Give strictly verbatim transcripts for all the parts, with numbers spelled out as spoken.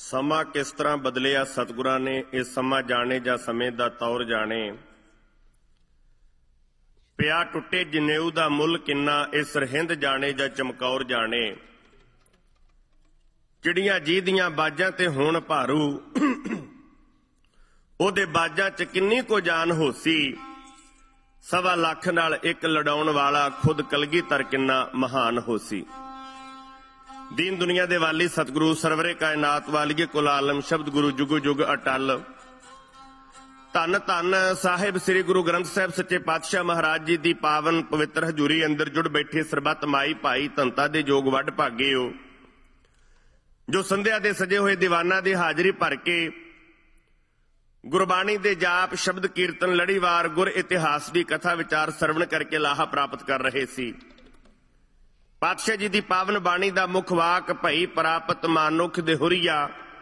ਸਮਾਂ ਕਿਸ ਤਰ੍ਹਾਂ ਬਦਲਿਆ ਸਤਿਗੁਰਾਂ ਨੇ, ਇਹ ਸਮਾਂ ਜਾਣੇ ਜਾਂ ਸਮੇਂ ਦਾ ਤੌਰ ਜਾਣੇ। ਪਿਆ ਟੁੱਟੇ ਜਨੇਊ ਦਾ ਮੁੱਲ ਕਿੰਨਾ, ਇਹ ਸਰਹਿੰਦ ਜਾਣੇ ਜਾਂ ਚਮਕੌਰ ਜਾਣੇ। ਚਿੜੀਆਂ ਜੀ ਦੀਆਂ ਬਾਜਾਂ ਤੇ ਹੋਣ ਭਾਰੂ, ਉਹਦੇ ਬਾਜਾਂ 'ਚ ਕਿੰਨੀ ਕੋ ਜਾਨ ਹੋਸੀ। ਸਵਾ ਲੱਖ ਨਾਲ ਇੱਕ ਲੜਾਉਣ ਵਾਲਾ, ਖੁਦ ਕਲਗੀਧਰ ਕਿੰਨਾ ਮਹਾਨ ਹੋਸੀ। ਦੀਨ ਦੁਨੀਆ ਦੇ ਵਾਲੀ ਸਤਿਗੁਰੂ ਸਰਵਰੇ ਕਾਇਨਾਤ ਵਾਲੀਏ ਕੁਲ ਆਲਮ, ਸ਼ਬਦ ਗੁਰੂ ਜੁਗ ਜੁਗ ਅਟਲ। ਧੰਨ ਧੰਨ ਸਾਹਿਬ ਸ੍ਰੀ ਗੁਰੂ ਗ੍ਰੰਥ ਸਾਹਿਬ ਸੱਚੇ ਪਾਤਸ਼ਾਹ ਮਹਾਰਾਜ ਜੀ ਦੀ ਪਾਵਨ ਪਵਿੱਤਰ ਹਜ਼ੂਰੀ ਅੰਦਰ ਜੁੜ ਬੈਠੇ ਸਰਬੱਤ ਮਾਈ ਭਾਈ ਧੰਤਾ ਦੇ ਜੋਗ ਵੱਡ ਭਾਗੇ ਹੋ, ਜੋ ਸੰਧਿਆ ਦੇ ਸਜੇ ਹੋਏ ਦੀਵਾਨਾਂ ਦੀ ਹਾਜ਼ਰੀ ਭਰ ਕੇ ਗੁਰਬਾਣੀ ਦੇ ਜਾਪ ਸ਼ਬਦ ਕੀਰਤਨ ਲੜੀਵਾਰ ਗੁਰ ਇਤਿਹਾਸ ਦੀ ਕਥਾ ਵਿਚਾਰ ਸਰਵਣ ਕਰਕੇ ਲਾਹਾ ਪ੍ਰਾਪਤ ਕਰ ਰਹੇ ਸੀ। ਪਾਤਸ਼ਾਹ ਜੀ ਦੀ ਪਾਵਨ ਬਾਣੀ ਦਾ ਮੁੱਖ ਵਾਕ, ਭਈ ਪ੍ਰਾਪਤ ਮਾਨੁਖ ਦੇ ਹੁਰੀਆ,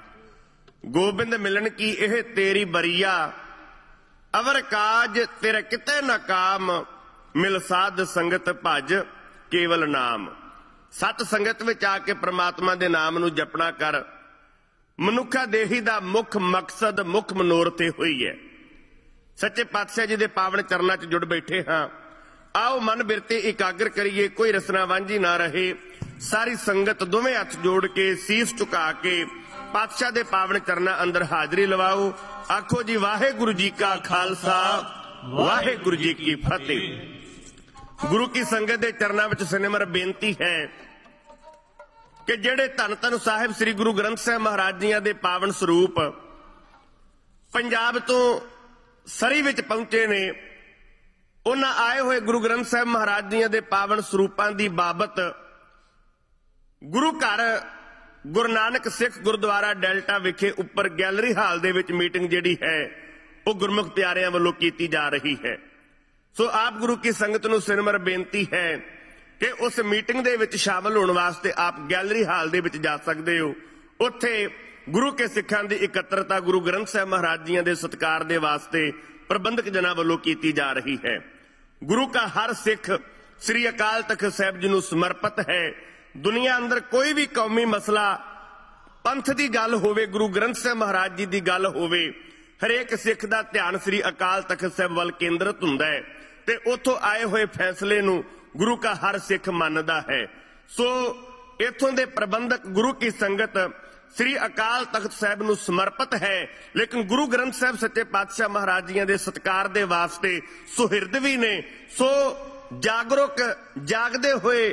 ਗੋਬਿੰਦ ਮਿਲਣ ਕੀ ਇਹ ਤੇਰੀ ਬਰੀਆ। ਅਵਰ ਕਾਜ ਤੇਰੇ ਕਿਤੇ ਨਾ ਕਾਮ, ਮਿਲ ਸਾਧ ਸੰਗਤ ਭਜ ਕੇਵਲ ਨਾਮ। ਸਤ ਸੰਗਤ ਵਿੱਚ ਆ ਕੇ ਪ੍ਰਮਾਤਮਾ ਦੇ ਨਾਮ ਨੂੰ ਜਪਣਾ ਕਰ। ਮਨੁੱਖਾ ਦੇਹੀ ਦਾ ਮੁੱਖ ਮਕਸਦ, ਮੁੱਖ ਮਨੋਰਥ ਹੋਈ ਹੈ। ਸੱਚੇ ਪਾਤਸ਼ਾਹ ਜੀ ਦੇ ਪਾਵਨ ਚਰਨਾਂ 'ਚ ਜੁੜ ਬੈਠੇ ਹਾਂ। ਆਓ ਮਨ ਬਿਰਤੇ ਇਕਾਗਰ ਕਰੀਏ, ਕੋਈ ਰਸਨਾ ਵਾਂਝੀ ਨਾ ਰਹੇ। ਸਾਰੀ ਸੰਗਤ ਦੋਵੇਂ ਹੱਥ ਜੋੜ ਕੇ ਸੀਸ ਝੁਕਾ ਕੇ ਪਾਤਸ਼ਾਹ ਦੇ ਪਾਵਨ ਚਰਨਾਂ ਅੰਦਰ ਹਾਜ਼ਰੀ ਲਵਾਓ। ਆਖੋ ਜੀ ਵਾਹਿਗੁਰੂ ਜੀ ਕਾ ਖਾਲਸਾ, ਵਾਹਿਗੁਰੂ ਜੀ ਕੀ ਫਤਿਹ। ਗੁਰੂ ਕੀ ਸੰਗਤ ਦੇ ਚਰਨਾਂ ਵਿੱਚ ਸਿਨਮਰ ਬੇਨਤੀ ਹੈ ਕਿ ਜਿਹੜੇ ਧੰਨ ਧੰਨ ਸਾਹਿਬ ਸ੍ਰੀ ਗੁਰੂ ਗ੍ਰੰਥ ਸਾਹਿਬ ਮਹਾਰਾਜ ਜੀਆਂ ਦੇ ਪਾਵਨ ਸਰੂਪ ਪੰਜਾਬ ਤੋਂ ਸਰੀ ਵਿੱਚ ਪਹੁੰਚੇ ਨੇ, ਉਹਨਾਂ ਆਏ ਹੋਏ ਗੁਰੂ ਗ੍ਰੰਥ ਸਾਹਿਬ ਮਹਾਰਾਜ ਜੀਆਂ ਦੇ ਪਾਵਨ ਸਰੂਪਾਂ ਦੀ ਬਾਬਤ ਗੁਰੂ ਘਰ ਗੁਰੂ ਨਾਨਕ ਸਿੱਖ ਗੁਰਦੁਆਰਾ ਡੈਲਟਾ ਵਿਖੇ ਉੱਪਰ ਗੈਲਰੀ ਹਾਲ ਦੇ ਵਿੱਚ ਮੀਟਿੰਗ ਜਿਹੜੀ ਹੈ ਉਹ ਗੁਰਮੁਖ ਪਿਆਰਿਆਂ ਵੱਲੋਂ ਕੀਤੀ ਜਾ ਰਹੀ ਹੈ। ਸੋ ਆਪ ਗੁਰੂ ਕੀ ਸੰਗਤ ਨੂੰ ਸਿਰਮਰ ਬੇਨਤੀ ਹੈ ਕਿ ਉਸ ਮੀਟਿੰਗ ਦੇ ਵਿੱਚ ਸ਼ਾਮਲ ਹੋਣ ਵਾਸਤੇ ਆਪ ਗੈਲਰੀ ਹਾਲ ਦੇ ਵਿੱਚ ਜਾ ਸਕਦੇ ਹੋ। ਉੱਥੇ ਗੁਰੂ ਕੇ ਸਿੱਖਾਂ ਦੀ ਇਕੱਤਰਤਾ ਗੁਰੂ ਗ੍ਰੰਥ ਸਾਹਿਬ ਮਹਾਰਾਜ ਜੀਆਂ ਦੇ ਸਤਿਕਾਰ ਦੇ ਵਾਸਤੇ ਪ੍ਰਬੰਧਕ ਜਨਾਂ ਵੱਲੋਂ ਕੀਤੀ ਜਾ ਰਹੀ ਹੈ। ਗੁਰੂ ਕਾ ਹਰ ਸਿੱਖ ਸ੍ਰੀ ਅਕਾਲ ਤਖਤ ਸਾਹਿਬ ਜੀ ਨੂੰ ਸਮਰਪਿਤ ਹੈ। ਦੁਨੀਆ ਅੰਦਰ ਕੋਈ ਵੀ ਕੌਮੀ ਮਸਲਾ, ਪੰਥ ਦੀ ਗੱਲ ਹੋਵੇ, ਗੁਰੂ ਗ੍ਰੰਥ ਸਾਹਿਬ ਮਹਾਰਾਜ ਜੀ ਦੀ ਗੱਲ ਹੋਵੇ, ਹਰੇਕ ਸਿੱਖ ਦਾ ਧਿਆਨ ਸ੍ਰੀ ਅਕਾਲ ਤਖਤ ਸਾਹਿਬ ਵੱਲ ਕੇਂਦਰਿਤ ਹੁੰਦਾ ਹੈ ਤੇ ਉੱਥੋਂ ਆਏ ਹੋਏ ਫੈਸਲੇ ਨੂੰ ਗੁਰੂ ਕਾ ਹਰ ਸਿੱਖ ਮੰਨਦਾ ਹੈ। ਸੋ ਇੱਥੋਂ ਦੇ ਪ੍ਰਬੰਧਕ ਗੁਰੂ ਕੀ ਸੰਗਤ ਸ੍ਰੀ ਅਕਾਲ ਤਖਤ ਸਾਹਿਬ ਨੂੰ ਸਮਰਪਿਤ ਹੈ, ਲੇਕਿਨ ਗੁਰੂ ਗ੍ਰੰਥ ਸਾਹਿਬ ਸੱਚੇ ਪਾਤਸ਼ਾਹ ਮਹਾਰਾਜ ਜੀਆਂ ਦੇ ਸਤਿਕਾਰ ਦੇ ਵਾਸਤੇ ਸੁਹਿਰਦ ਵੀ ਨੇ। ਸੋ ਜਾਗਰੂਕ ਜਾਗਦੇ ਹੋਏ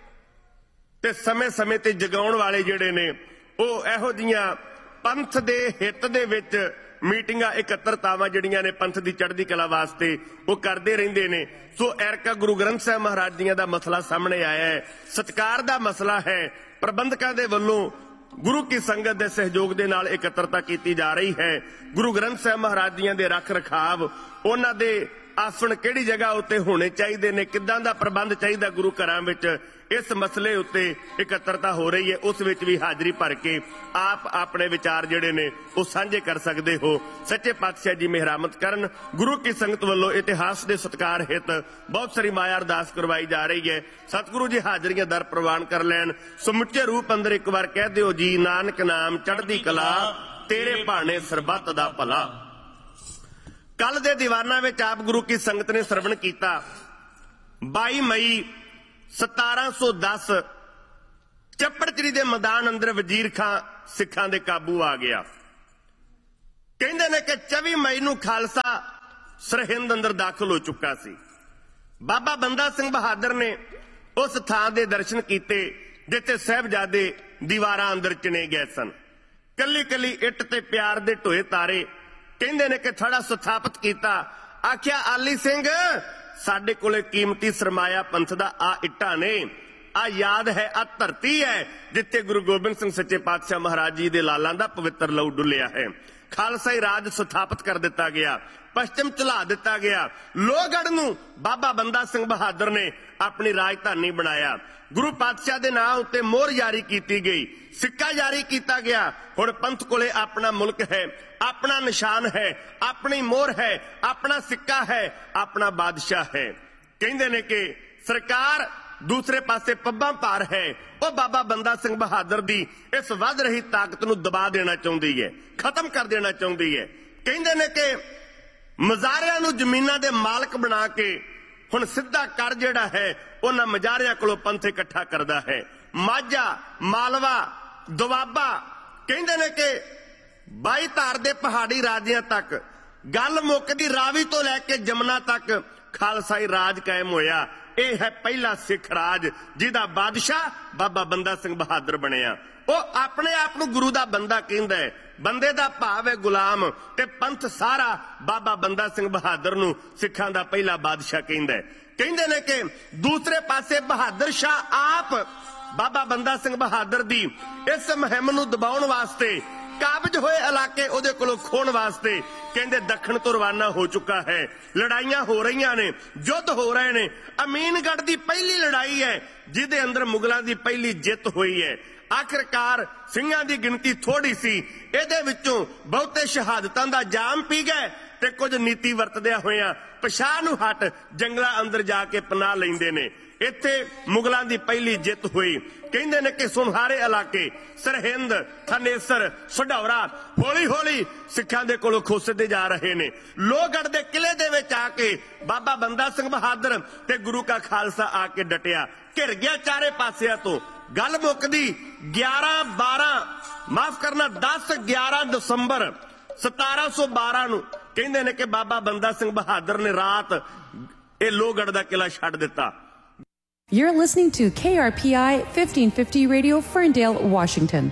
ਤੇ ਸਮੇਂ ਸਮੇਂ ਤੇ ਜਗਾਉਣ ਵਾਲੇ ਜਿਹੜੇ ਨੇ ਉਹ ਇਹੋ ਜਿਹੀਆਂ ਪੰਥ ਦੇ ਹਿੱਤ ਦੇ ਵਿੱਚ ਮੀਟਿੰਗਾਂ ਇਕੱਤਰਤਾਵਾਂ ਜਿਹੜੀਆਂ ਨੇ ਪੰਥ ਦੀ ਚੜ੍ਹਦੀ ਕਲਾ ਵਾਸਤੇ ਉਹ ਕਰਦੇ ਰਹਿੰਦੇ ਨੇ। ਸੋ ਐਰਕਾ ਗੁਰੂ ਗ੍ਰੰਥ ਸਾਹਿਬ ਮਹਾਰਾਜ ਜੀਆਂ ਦਾ ਮਸਲਾ ਸਾਹਮਣੇ ਆਇਆ ਹੈ, ਸਤਿਕਾਰ ਦਾ ਮਸਲਾ ਹੈ। ਪ੍ਰਬੰਧਕਾਂ ਦੇ ਵੱਲੋਂ ਗੁਰੂ ਕੀ ਸੰਗਤ ਦੇ ਸਹਿਯੋਗ ਦੇ ਨਾਲ ਇਕੱਤਰਤਾ ਕੀਤੀ ਜਾ ਰਹੀ ਹੈ। ਗੁਰੂ ਗ੍ਰੰਥ ਸਾਹਿਬ ਮਹਾਰਾਜ ਜੀਆਂ ਦੇ ਰੱਖ ਰਖਾਵ, ਉਹਨਾਂ ਦੇ ਆਸਣ ਕਿਹੜੀ ਜਗ੍ਹਾ ਉੱਤੇ ਹੋਣੇ ਚਾਹੀਦੇ ਨੇ, ਕਿੱਦਾਂ ਦਾ ਪ੍ਰਬੰਧ ਚਾਹੀਦਾ ਗੁਰੂ ਘਰਾਂ ਵਿੱਚ, ਇਸ ਮਸਲੇ ਉੱਤੇ ਇਕੱਤਰਤਾ ਹੋ ਰਹੀ ਹੈ। ਉਸ ਵਿੱਚ ਵੀ ਹਾਜ਼ਰੀ ਭਰ ਕੇ ਆਪ ਆਪਣੇ ਵਿਚਾਰ ਜਿਹੜੇ ਨੇ ਉਹ ਸਾਂਝੇ ਕਰ ਸਕਦੇ ਹੋ। ਸੱਚੇ ਪਾਤਸ਼ਾਹ ਜੀ ਮਿਹਰਾਮਤ ਕਰਨ। ਗੁਰੂ ਕੀ ਸੰਗਤ ਵੱਲੋਂ ਇਤਿਹਾਸ ਦੇ ਸਤਿਕਾਰ ਹਿੱਤ ਬਹੁਤ ਸਾਰੀ ਮਾਇਆ ਅਰਦਾਸ ਕਰਵਾਈ ਜਾ ਰਹੀ ਹੈ। ਸਤਿਗੁਰੂ ਜੀ ਹਾਜ਼ਰੀਆਂ ਦਰ ਪ੍ਰਵਾਨ ਕਰ ਲੈਣ। ਸਮੁੱਚੇ ਰੂਪ ਅੰਦਰ ਇੱਕ ਵਾਰ ਕਹਿ ਦਿਓ ਜੀ, ਨਾਨਕ ਨਾਮ ਚੜ੍ਹਦੀ ਕਲਾ, ਤੇਰੇ ਭਾਣੇ ਸਰਬੱਤ ਦਾ ਭਲਾ। ਕੱਲ ਦੇ ਦੀਵਾਨਾਂ ਵਿੱਚ ਆਪ ਗੁਰੂ ਕੀ ਸੰਗਤ ਨੇ ਸਰਵਣ ਕੀਤਾ। ਬਾਈ ਮਈ ਸਤਾਰਾਂ ਸੌ ਦਸ ਚੱਪੜਚਿੜੀ ਦੇ ਮੈਦਾਨ ਅੰਦਰ ਵਜ਼ੀਰ ਖਾਂ ਸਿੱਖਾਂ ਦੇ ਕਾਬੂ ਆ ਗਿਆ। ਕਹਿੰਦੇ ਨੇ ਕਿ ਚੌਵੀ ਮਈ ਨੂੰ ਖਾਲਸਾ ਸਰਹਿੰਦ ਅੰਦਰ ਦਾਖਲ ਹੋ ਚੁੱਕਾ ਸੀ। ਬਾਬਾ ਬੰਦਾ ਸਿੰਘ ਬਹਾਦਰ ਨੇ ਉਸ ਥਾਂ ਦੇ ਦਰਸ਼ਨ ਕੀਤੇ ਜਿੱਥੇ ਸਾਹਿਬਜ਼ਾਦੇ ਦੀਵਾਰਾਂ ਅੰਦਰ ਚਿਣੇ ਗਏ ਸਨ। ਕੱਲੀ ਕੱਲੀ ਇੱਟ ਤੇ ਪਿਆਰ ਦੇ ਢੋਏ ਤਾਰੇ। ਕਹਿੰਦੇ ਨੇ ਕਿ ਥੜਾ ਸਥਾਪਿਤ ਕੀਤਾ। ਆਖਿਆ ਆਲੀ ਸਿੰਘ, ਸਾਡੇ ਕੋਲੇ ਕੀਮਤੀ ਸਰਮਾਇਆ ਪੰਥ ਦਾ ਆ ਇੱਟਾਂ ਨੇ, ਆ ਯਾਦ ਹੈ, ਆ ਧਰਤੀ ਹੈ ਜਿੱਥੇ ਗੁਰੂ ਗੋਬਿੰਦ ਸਿੰਘ ਸੱਚੇ ਪਾਤਸ਼ਾਹ ਮਹਾਰਾਜ ਜੀ ਦੇ ਲਾਲਾਂ ਦਾ ਪਵਿੱਤਰ ਲਹੂ ਡੁੱਲਿਆ ਹੈ। ਖਾਲਸਾਈ ਰਾਜ ਸਥਾਪਿਤ ਕਰ ਦਿੱਤਾ ਗਿਆ, ਪੱਛਮ ਝੁਲਾ ਦਿੱਤਾ ਗਿਆ। ਲੋਹਗੜ੍ਹ ਨੂੰ ਬਾਬਾ ਬੰਦਾ ਸਿੰਘ ਬਹਾਦਰ ਨੇ ਆਪਣੀ ਰਾਜਧਾਨੀ ਬਣਾਇਆ। ਗੁਰੂ ਪਾਤਸ਼ਾਹ ਦੇ ਨਾਂ ਉੱਤੇ ਮੋਹਰ ਜਾਰੀ ਕੀਤੀ ਗਈ, ਸਿੱਕਾ ਜਾਰੀ ਕੀਤਾ ਗਿਆ। ਹੁਣ ਪੰਥ ਕੋਲੇ ਆਪਣਾ ਮੁਲਕ ਹੈ, ਆਪਣਾ ਨਿਸ਼ਾਨ ਹੈ, ਆਪਣੀ ਮੋਹਰ ਹੈ, ਆਪਣਾ ਸਿੱਕਾ ਹੈ, ਆਪਣਾ ਬਾਦਸ਼ਾਹ ਹੈ। ਕਹਿੰਦੇ ਨੇ ਕਿ ਸਰਕਾਰ ਦੂਸਰੇ ਪਾਸੇ ਪੱਬਾਂ ਭਾਰ ਹੈ, ਉਹ ਬਾਬਾ ਬੰਦਾ ਸਿੰਘ ਬਹਾਦਰ ਦੀ ਇਸ ਵੱਧ ਰਹੀ ਤਾਕਤ ਨੂੰ ਦਬਾ ਦੇਣਾ ਚਾਹੁੰਦੀ ਹੈ, ਖਤਮ ਕਰ ਦੇਣਾ ਚਾਹੁੰਦੀ ਹੈ। ਕਹਿੰਦੇ ਨੇ ਕਿ ਮਜ਼ਾਰਿਆਂ ਨੂੰ ਜ਼ਮੀਨਾਂ ਦੇ ਮਾਲਕ ਬਣਾ ਕੇ ਹੁਣ ਸਿੱਧਾ ਕਰ ਜਿਹੜਾ ਹੈ ਉਹਨਾਂ ਮਜ਼ਾਰਿਆਂ ਕੋਲੋਂ ਪੰਥ ਇਕੱਠਾ ਕਰਦਾ ਹੈ। ਮਾਝਾ, ਮਾਲਵਾ, ਦੁਆਬਾ, ਕਹਿੰਦੇ ਨੇ ਕਿ ਬਾਈ ਧਾਰ ਦੇ ਪਹਾੜੀ ਰਾਜਿਆਂ ਤੱਕ ਗੱਲ ਮੁੱਕਦੀ ਰਾਵੀ ਤੋਂ ਲੈ ਕੇ ਜਮਨਾ ਤੱਕ ਖਾਲਸਾਈ ਰਾਜ ਕਾਇਮ ਹੋਇਆ। ਇਹ ਹੈ ਪਹਿਲਾ ਸਿੱਖ ਰਾਜ ਜਿਹਦਾ ਬਾਦਸ਼ਾਹ ਬਾਬਾ ਬੰਦਾ ਸਿੰਘ ਬਹਾਦਰ ਬਣਿਆ। ਉਹ ਆਪਣੇ ਆਪ ਨੂੰ ਗੁਰੂ ਦਾ ਬੰਦਾ ਕਹਿੰਦਾ ਹੈ, ਬੰਦੇ ਦਾ ਭਾਵ ਹੈ ਗੁਲਾਮ, ਤੇ ਪੰਥ ਸਾਰਾ ਬਾਬਾ ਬੰਦਾ ਸਿੰਘ ਬਹਾਦਰ ਨੂੰ ਸਿੱਖਾਂ ਦਾ ਪਹਿਲਾ ਬਾਦਸ਼ਾਹ ਕਹਿੰਦਾ ਹੈ। ਕਹਿੰਦੇ ਨੇ ਕਿ ਦੂਸਰੇ ਪਾਸੇ ਬਹਾਦਰ ਸ਼ਾਹ ਆਪ ਬਾਬਾ ਬੰਦਾ ਸਿੰਘ ਬਹਾਦਰ ਦੀ ਇਸ ਮੁਹਿੰਮ ਨੂੰ ਦਬਾਉਣ ਵਾਸਤੇ, ਕਾਬਜ ਹੋਏ ਇਲਾਕੇ ਉਹਦੇ ਕੋਲੋਂ ਖੋਣ ਵਾਸਤੇ ਕਹਿੰਦੇ ਦੱਖਣ ਤੋਂ ਰਵਾਨਾ ਹੋ ਚੁੱਕਾ ਹੈ। ਲੜਾਈਆਂ ਹੋ ਰਹੀਆਂ ਨੇ, ਯੁੱਧ ਹੋ ਰਹੇ ਨੇ। ਅਮੀਨਗੜ੍ਹ ਦੀ ਪਹਿਲੀ ਲੜਾਈ ਹੈ ਜਿਹਦੇ ਅੰਦਰ ਮੁਗਲਾਂ ਦੀ ਪਹਿਲੀ ਜਿੱਤ ਹੋਈ ਹੈ। ਆਖਿਰਕਾਰ ਸਿੰਘਾਂ ਦੀ ਗਿਣਤੀ ਥੋੜੀ ਸੀ, ਇਹਦੇ ਵਿੱਚੋਂ ਬਹੁਤੇ ਸ਼ਹਾਦਤਾਂ ਦਾ ਜਾਮ ਪੀ ਗਏ ਤੇ ਕੁਝ ਨੀਤੀ ਵਰਤਦਿਆਂ ਹੋਇਆਂ ਪਛਾਹ ਨੂੰ ਹਟ ਜੰਗਲਾਂ ਅੰਦਰ ਜਾ ਕੇ ਪਨਾਹ ਲੈਂਦੇ ਨੇ। ਇੱਥੇ ਮੁਗਲਾਂ ਦੀ ਪਹਿਲੀ ਜਿੱਤ ਹੋਈ। ਕਹਿੰਦੇ ਨੇ ਕਿ ਸੁਨਹਾਰੇ ਇਲਾਕੇ ਸਰਹਿੰਦ, ਥਾਨੇਸਰ, ਸਢੌਰਾ ਹੌਲੀ ਹੌਲੀ ਸਿੱਖਾਂ ਦੇ ਕੋਲੋਂ ਖੁੱਸਦੇ ਜਾ ਰਹੇ ਨੇ। ਲੋਹਗੜ੍ਹ ਦੇ ਕਿਲੇ ਦੇ ਵਿੱਚ ਆ ਕੇ ਬਾਬਾ ਬੰਦਾ ਸਿੰਘ ਬਹਾਦਰ ਤੇ ਗੁਰੂ ਕਾ ਖਾਲਸਾ ਆ ਕੇ ਡਟਿਆ, ਘਿਰ ਗਿਆ ਚਾਰੇ ਪਾਸਿਆਂ ਤੋਂ। ਗੱਲ ਮੁੱਕਦੀ ਗਿਆਰਾਂ ਬਾਰਾਂ ਮਾਫ ਕਰਨਾ ਦਸ ਗਿਆਰਾਂ ਦਸੰਬਰ ਸਤਾਰਾਂ ਸੌ ਬਾਰਾਂ ਨੂੰ ਕਹਿੰਦੇ ਨੇ ਕਿ ਬਾਬਾ ਬੰਦਾ ਸਿੰਘ ਬਹਾਦਰ ਨੇ ਰਾਤ ਇਹ ਲੋਹਗੜ੍ਹ ਦਾ ਕਿਲਾ ਛੱਡ ਦਿੱਤਾ। You're listening to K R P I fifteen fifty Radio, Ferndale, Washington.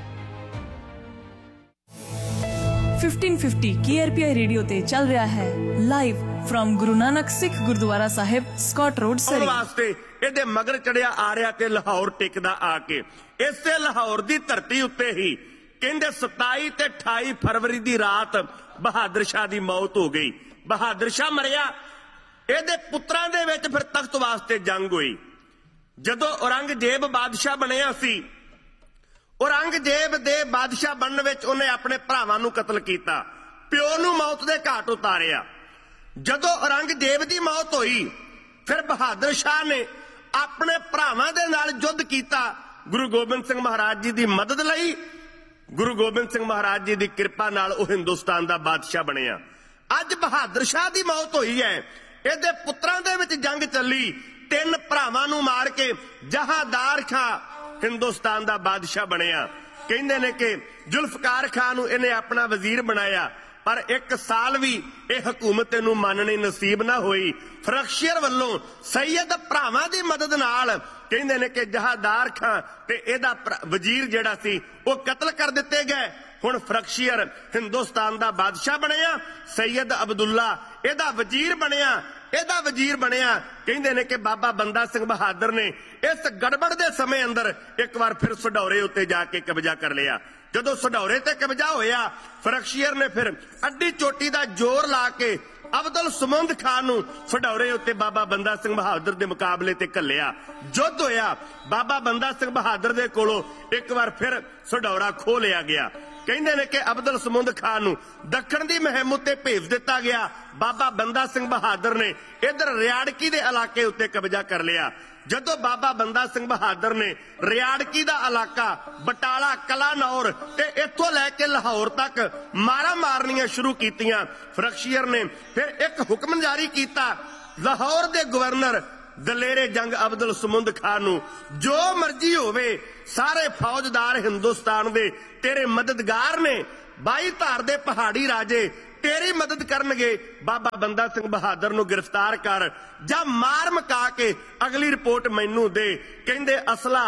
fifteen fifty K R P I radio ਤੇ ਚੱਲ ਰਿਹਾ ਹੈ ਲਾਈਵ ਫਰਮ ਗੁਰੂ ਨਾਨਕ ਸਿੱਖ ਗੁਰਦੁਆਰਾ ਸਾਹਿਬ, ਸਕਾਟ ਰੋਡ, ਸਰੀ। ਵਾਸਤੇ ਇਹਦੇ ਮਗਰ ਚੜਿਆ ਆ ਰਿਹਾ ਤੇ ਲਾਹੌਰ ਟਿਕਦਾ ਆ ਕੇ ਇਸੇ ਲਾਹੌਰ ਦੀ ਧਰਤੀ ਉੱਤੇ ਹੀ ਕਹਿੰਦੇ ਸਤਾਈ ਤੇ ਅਠਾਈ ਫਰਵਰੀ ਦੀ ਰਾਤ ਬਹਾਦਰ ਸ਼ਾਹ ਦੀ ਮੌਤ ਹੋ ਗਈ। ਬਹਾਦਰ ਸ਼ਾਹ ਮਰਿਆ, ਇਹਦੇ ਪੁੱਤਰਾਂ ਦੇ ਵਿੱਚ ਫਿਰ ਤਖਤ ਵਾਸਤੇ ਜੰਗ ਹੋਈ। ਜਦੋਂ ਔਰੰਗਜ਼ੇਬ ਬਾਦਸ਼ਾਹ ਬਣਿਆ ਸੀ, ਔਰੰਗਜ਼ੇਬ ਦੇ ਬਾਦਸ਼ਾਹ ਬਣਨ ਵਿੱਚ ਉਹਨੇ ਆਪਣੇ ਭਰਾਵਾਂ ਨੂੰ ਕਤਲ ਕੀਤਾ, ਪਿਓ ਨੂੰ ਮੌਤ ਦੇ ਘਾਟ ਉਤਾਰਿਆ। ਜਦੋਂ ਔਰੰਗਜ਼ੇਬ ਦੀ ਮੌਤ ਹੋਈ ਫਿਰ ਬਹਾਦਰ ਸ਼ਾਹ ਨੇ ਆਪਣੇ ਭਰਾਵਾਂ ਦੇ ਨਾਲ ਯੁੱਧ ਕੀਤਾ। ਗੁਰੂ ਗੋਬਿੰਦ ਸਿੰਘ ਮਹਾਰਾਜ ਜੀ ਦੀ ਮਦਦ ਲਈ, ਗੁਰੂ ਗੋਬਿੰਦ ਸਿੰਘ ਮਹਾਰਾਜ ਜੀ ਦੀ ਕਿਰਪਾ ਨਾਲ ਉਹ ਹਿੰਦੁਸਤਾਨ ਦਾ ਬਾਦਸ਼ਾਹ ਬਣਿਆ। ਅੱਜ ਬਹਾਦਰ ਸ਼ਾਹ ਦੀ ਮੌਤ ਹੋਈ ਹੈ, ਇਹਦੇ ਪੁੱਤਰਾਂ ਦੇ ਵਿੱਚ ਜੰਗ ਚੱਲੀ, ਤਿੰਨ ਭਰਾਵਾਂ ਨੂੰ ਮਾਰ ਕੇ ਜਹਾਂਦਾਰ ਖਾਂ ਹਿੰਦੁਸਤਾਨ ਦਾ ਬਾਦਸ਼ਾਹ ਬਣਿਆ। ਕਹਿੰਦੇ ਨੇ ਕਿ ਜ਼ੁਲਫਕਾਰ ਖਾਨ ਨੂੰ ਇਹਨੇ ਆਪਣਾ ਵਜ਼ੀਰ ਬਣਾਇਆ, ਪਰ ਇੱਕ ਸਾਲ ਵੀ ਇਹ ਹਕੂਮਤ ਨੂੰ ਮੰਨਣੀ ਨਸੀਬ ਨਾ ਹੋਈ। ਫਰਖਸ਼ੀਅਰ ਵੱਲੋਂ ਸੈਯਦ ਭਰਾਵਾਂ ਦੀ ਮਦਦ ਨਾਲ ਕਹਿੰਦੇ ਨੇ ਕਿ ਜਹਾਂਦਾਰ ਖਾਂ ਤੇ ਇਹਦਾ ਵਜ਼ੀਰ ਜਿਹੜਾ ਸੀ ਉਹ ਕਤਲ ਕਰ ਦਿੱਤੇ ਗਏ। ਹੁਣ ਫਰਖਸ਼ੀਅਰ ਹਿੰਦੁਸਤਾਨ ਦਾ ਬਾਦਸ਼ਾਹ ਬਣਿਆ, ਸੈਯਦ ਅਬਦੁੱਲਾ ਇਹਦਾ ਵਜ਼ੀਰ ਬਣਿਆ, ਇਹਦਾ ਵਜ਼ੀਰ ਬਣਿਆ। ਕਹਿੰਦੇ ਨੇ ਕਿ ਬਾਬਾ ਬੰਦਾ ਸਿੰਘ ਬਹਾਦਰ ਨੇ ਇਸ ਗੜਬੜ ਦੇ ਸਮੇਂ ਅੰਦਰ ਇੱਕ ਵਾਰ ਫਿਰ ਸਢੌਰੇ ਉੱਤੇ ਜਾ ਕੇ ਕਬਜ਼ਾ ਕਰ ਲਿਆ। ਜਦੋਂ ਸਢੌਰੇ ਤੇ ਕਬਜ਼ਾ ਹੋਇਆ, ਫਰਖਸ਼ੀਅਰ ਨੇ ਫਿਰ ਅੱਡੀ ਚੋਟੀ ਦਾ ਜ਼ੋਰ ਲਾ ਕੇ ਅਬਦੁਲ ਸਮੁੰਦ ਖਾਨ ਨੂੰ ਸਢੌਰੇ ਉੱਤੇ ਬਾਬਾ ਬੰਦਾ ਸਿੰਘ ਬਹਾਦਰ ਦੇ ਮੁਕਾਬਲੇ ਤੇ ਘੱਲਿਆ। ਯੁੱਧ ਹੋਇਆ, ਬਾਬਾ ਬੰਦਾ ਸਿੰਘ ਬਹਾਦਰ ਦੇ ਕੋਲੋਂ ਇੱਕ ਵਾਰ ਫਿਰ ਸਢੌਰਾ ਖੋਹ ਲਿਆ ਗਿਆ। ਕਹਿੰਦੇ ਨੇ ਕਿ ਅਬਦੁਲ ਸਮੁੰਦ ਖਾਨ ਨੂੰ ਦੱਖਣ ਦੀ ਮੁਹਿੰਮ ਉੱਤੇ ਭੇਜ ਦਿੱਤਾ ਗਿਆ। ਬਾਬਾ ਬੰਦਾ ਸਿੰਘ ਬਹਾਦਰ ਨੇ ਇਧਰ ਰਿਆੜਕੀ ਦੇ ਇਲਾਕੇ ਉੱਤੇ ਕਬਜ਼ਾ ਕਰ ਲਿਆ। ਜਦੋਂ ਬਾਬਾ ਬੰਦਾ ਸਿੰਘ ਬਹਾਦਰ ਨੇ ਰਿਆੜਕੀ ਦਾ ਇਲਾਕਾ, ਬਟਾਲਾ, ਕਲਾਨੌਰ ਤੇ ਇੱਥੋਂ ਲੈ ਕੇ ਲਾਹੌਰ ਤੱਕ ਮਾਰਾਂ ਮਾਰਨੀਆਂ ਸ਼ੁਰੂ ਕੀਤੀਆਂ, ਫਰਖਸ਼ੀਅਰ ਨੇ ਫਿਰ ਇੱਕ ਹੁਕਮ ਜਾਰੀ ਕੀਤਾ ਲਾਹੌਰ ਦੇ ਗਵਰਨਰ ਦਲੇਰੇ ਜੰਗ ਅਬਦੁਲ ਸਮੁੰਦ ਖਾਨ ਨੂੰ, ਜੋ ਮਰਜ਼ੀ ਹੋਵੇ ਸਾਰੇ ਫੌਜਦਾਰ ਹਿੰਦੁਸਤਾਨ ਦੇ ਤੇਰੇ ਮਦਦਗਾਰ ਨੇ, ਬਾਈ ਧਾਰ ਦੇ ਪਹਾੜੀ ਰਾਜੇ ਤੇਰੀ ਮਦਦ ਕਰਨਗੇ। ਬਾਬਾ ਬੰਦਾ ਸਿੰਘ ਬਹਾਦਰ ਨੂੰ ਗ੍ਰਿਫਤਾਰ ਕਰ ਜਾਂ ਮਾਰ ਮਕਾ ਕੇ ਅਗਲੀ ਰਿਪੋਰਟ ਮੈਨੂੰ ਦੇ। ਕਹਿੰਦੇ ਅਸਲਾ,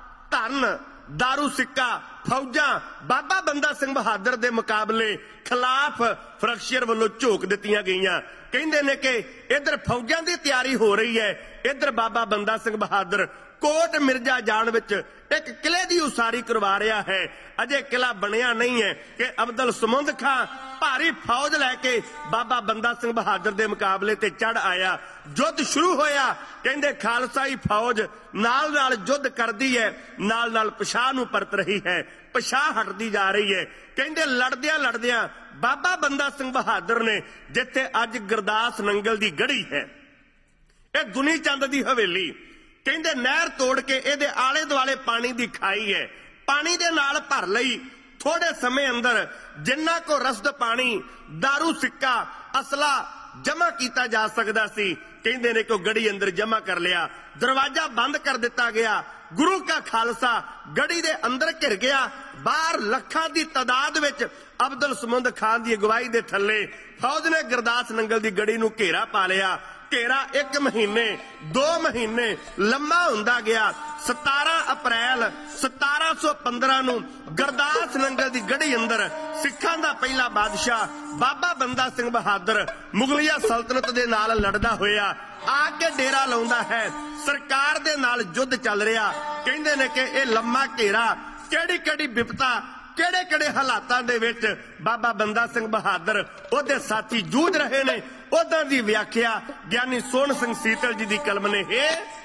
ਧਨ, ਦਾਰੂ ਸਿੱਕਾ, ਫੌਜਾਂ ਬਾਬਾ ਬੰਦਾ ਸਿੰਘ ਬਹਾਦਰ ਦੇ ਮੁਕਾਬਲੇ ਖਿਲਾਫ ਫਰਖਸ਼ੀਅਰ ਵੱਲੋਂ ਝੋਕ ਦਿੱਤੀਆਂ ਗਈਆਂ। ਕਹਿੰਦੇ ਨੇ ਕਿ ਇਧਰ ਫੌਜਾਂ ਦੀ ਤਿਆਰੀ ਹੋ ਰਹੀ ਹੈ, ਇਧਰ ਬਾਬਾ ਬੰਦਾ ਸਿੰਘ ਬਹਾਦਰ ਕੋਟ ਮਿਰਜ਼ਾ ਜਾਣ ਵਿੱਚ ਇੱਕ ਕਿਲੇ ਦੀ ਉਸਾਰੀ ਕਰਵਾ ਰਿਹਾ ਹੈ। ਅਜੇ ਕਿਲਾ ਬਣਿਆ ਨਹੀਂ ਹੈ ਕਿ ਅਬਦੁਲ ਸਮੁੰਦ ਖਾਂ ਭਾਰੀ ਫੌਜ ਲੈ ਕੇ ਬਾਬਾ ਬੰਦਾ ਸਿੰਘ ਬਹਾਦਰ ਦੇ ਮੁਕਾਬਲੇ ਤੇ ਚੜ ਆਇਆ। ਯੁੱਧ ਸ਼ੁਰੂ ਹੋਇਆ। ਕਹਿੰਦੇ ਖਾਲਸਾਈ ਫੌਜ ਨਾਲ ਨਾਲ ਯੁੱਧ ਕਰਦੀ ਹੈ, ਨਾਲ ਨਾਲ ਪਛਾਹ ਨੂੰ ਪਰਤ ਰਹੀ ਹੈ, ਪਛਾਹ ਹਟਦੀ ਜਾ ਰਹੀ ਹੈ। ਕਹਿੰਦੇ ਲੜਦਿਆਂ ਲੜਦਿਆਂ ਬਾਬਾ ਬੰਦਾ ਸਿੰਘ ਬਹਾਦਰ ਨੇ ਜਿੱਥੇ ਅੱਜ ਗੁਰਦਾਸ ਨੰਗਲ ਦੀ ਗੜੀ ਹੈ, ਇਹ ਦੁਨੀ ਚੰਦ ਦੀ ਹਵੇਲੀ, ਕਹਿੰਦੇ ਨਹਿਰ ਤੋੜ ਕੇ ਇਹਦੇ ਆਲੇ ਦੁਆਲੇ ਪਾਣੀ ਦੀ ਖਾਈ ਹੈ, ਪਾਣੀ ਦੇ ਨਾਲ ਭਰ ਲਈ। ਥੋੜੇ ਸਮੇਂ ਅੰਦਰ ਜਿੰਨਾ ਕੋ ਰਸਦ ਪਾਣੀ, ਦਾਰੂ, ਸਿੱਕਾ, ਅਸਲਾ ਜਮ੍ਹਾਂ ਕੀਤਾ ਜਾ ਸਕਦਾ ਸੀ, ਕਹਿੰਦੇ ਨੇ ਕਿ ਗੜੀ ਅੰਦਰ ਜਮ੍ਹਾਂ ਕਰ ਲਿਆ। ਦਰਵਾਜ਼ਾ ਬੰਦ ਕਰ ਦਿੱਤਾ ਗਿਆ। ਗੁਰੂ ਕਾ ਖਾਲਸਾ ਗੜੀ ਦੇ ਅੰਦਰ ਘਿਰ ਗਿਆ। ਬਾਹਰ ਲੱਖਾਂ ਦੀ ਤਾਦਾਦ ਵਿੱਚ ਅਬਦੁਲ ਸਮੁੰਦ ਖਾਨ ਦੀ ਅਗਵਾਈ ਦੇ ਥੱਲੇ ਫੌਜ ਨੇ ਗੁਰਦਾਸ ਨੰਗਲ ਦੀ ਗੜੀ ਨੂੰ ਘੇਰਾ ਪਾ ਲਿਆ। ਘੇਰਾ ਇੱਕ ਮਹੀਨੇ, ਦੋ ਮਹੀਨੇ ਲੰਮਾ ਹੁੰਦਾ ਗਿਆ। ਸਤਾਰਾਂ ਅਪ੍ਰੈਲ ਸਤਾਰਾਂ ਸੌ ਪੰਦਰਾਂ ਨੂੰ ਗੁਰਦਾਸ ਨੰਗਲ ਦੀ ਗੜੀ ਅੰਦਰ ਸਿੱਖਾਂ ਦਾ ਪਹਿਲਾ ਬਾਦਸ਼ਾਹ ਬਾਬਾ ਬੰਦਾ ਸਿੰਘ ਬਹਾਦਰ ਮੁਗਲਿਆ ਸਲਤਨਤ ਦੇ ਨਾਲ ਲੜਦਾ ਹੋਇਆ ਆ ਕੇ ਡੇਰਾ ਲਾਉਂਦਾ ਹੈ। ਸਰਕਾਰ ਦੇ ਨਾਲ ਯੁੱਧ ਚੱਲ ਰਿਹਾ। ਕਹਿੰਦੇ ਨੇ ਕਿ ਇਹ ਲੰਮਾ ਘੇਰਾ ਕਿਹੜੀ ਕਿਹੜੀ ਵਿਪਤਾ, ਕਿਹੜੇ ਕਿਹੜੇ ਹਾਲਾਤਾਂ ਦੇ ਵਿੱਚ ਬਾਬਾ ਬੰਦਾ ਸਿੰਘ ਬਹਾਦਰ ਉਹਦੇ ਸਾਥੀ ਜੂਝ ਰਹੇ ਨੇ, ਉਦਾਂ ਦੀ ਵਿਆਖਿਆ ਗਿਆਨੀ ਸੋਹਣ ਸਿੰਘ ਸੀਤਲ ਜੀ ਦੀ ਕਲਮ ਨੇ ਹੈ।